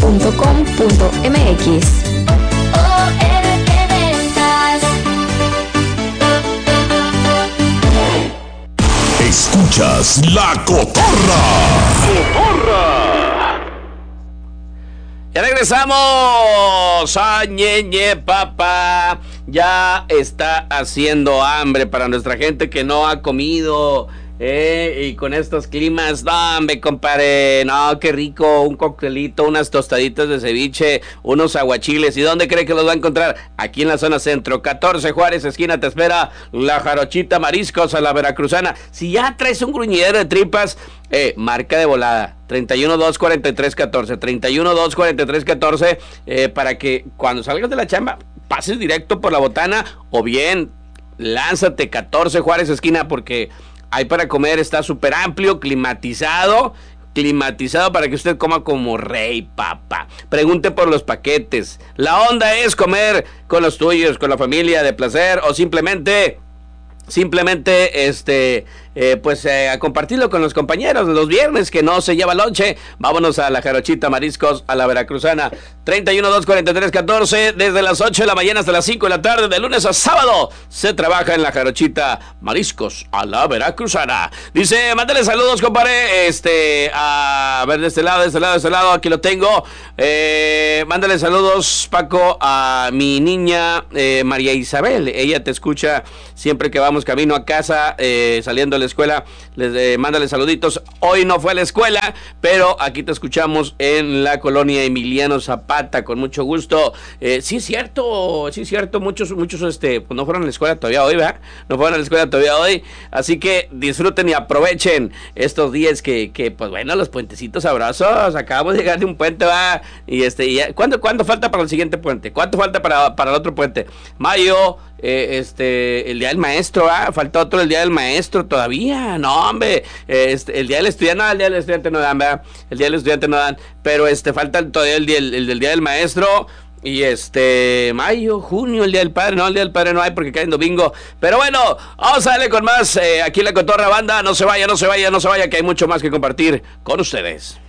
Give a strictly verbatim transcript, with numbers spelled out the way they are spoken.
punto com punto m x. Escuchas La Cotorra. ¡Cotorra! Ya regresamos a Ñeñe Papá. Ya está haciendo hambre para nuestra gente que no ha comido. Eh, y con estos climas, no, me compadre, no, qué rico, un coctelito, unas tostaditas de ceviche, unos aguachiles. ¿Y dónde cree que los va a encontrar? Aquí en la zona centro, catorce Juárez, esquina, te espera la Jarochita Mariscos a la Veracruzana. Si ya traes un gruñidero de tripas, eh, marca de volada, treinta y uno, dos, cuarenta y tres, catorce, treinta y uno, dos, cuarenta y tres, catorce, eh, para que cuando salgas de la chamba, pases directo por la botana, o bien, lánzate catorce Juárez, esquina, porque hay para comer, está súper amplio, climatizado, climatizado para que usted coma como rey, papá. Pregunte por los paquetes. La onda es comer con los tuyos, con la familia, de placer, o simplemente, simplemente, este, eh, pues eh, a compartirlo con los compañeros los viernes que no se lleva lonche. Vámonos a la Jarochita Mariscos a la Veracruzana, treinta y uno, dos, cuarenta y tres, catorce, desde las ocho de la mañana hasta las cinco de la tarde, de lunes a sábado, se trabaja en la Jarochita Mariscos a la Veracruzana. Dice, mándale saludos, compadre, este, a ver, de este lado, de este lado, de este lado, aquí lo tengo, eh, mándale saludos, Paco, a mi niña, eh, María Isabel, ella te escucha siempre que vamos camino a casa, eh, saliendo de la escuela, les eh, mándale saluditos. Hoy no fue a la escuela, pero aquí te escuchamos en la colonia Emiliano Zapata, con mucho gusto. Eh, sí es cierto, sí es cierto, muchos, muchos este, pues no fueron a la escuela todavía hoy, ¿verdad? No fueron a la escuela todavía hoy, así que disfruten y aprovechen estos días que, que pues bueno, los puentecitos sabrosos. Acabamos de llegar de un puente, va, y este, y ya, ¿cuánto, ¿cuánto falta para el siguiente puente? ¿Cuánto falta para, para el otro puente? Mayo, eh, este, el día del maestro, ¿ah? Falta otro el día del maestro todavía, no, hombre, este, el día del estudiante, no, el día del estudiante no dan, ¿verdad? El día del estudiante no dan, pero este, falta todavía el, día, el, el del día del maestro. Y este, mayo, junio, el día del padre, no, el día del padre no hay porque cae en domingo. Pero bueno, vamos a darle con más, eh, aquí en la Cotorra Banda. No se vaya, no se vaya, no se vaya, que hay mucho más que compartir con ustedes.